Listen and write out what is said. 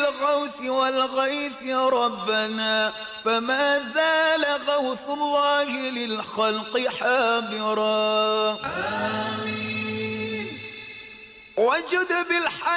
بالغوث والغيث ربنا، فما زال غوث الله للخلق حابرا. آمين. وجد بالحي